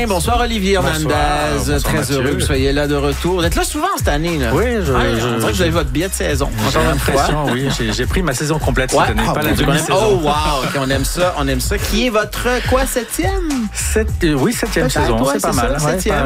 Bonsoir Olivier Hernandez, Bonsoir, très Mathieu. heureux que vous soyez là de retour. Vous êtes là souvent cette année, là. Oui, on dirait que vous avez votre billet de saison. J'ai Encore une fois. l'impression, oui. J'ai pris ma saison complète cette année, pas la demi-saison. Oh wow, okay, on aime ça. Qui est votre, septième? Oui, septième saison, Ouais, c'est pas c'est mal. ça, septième.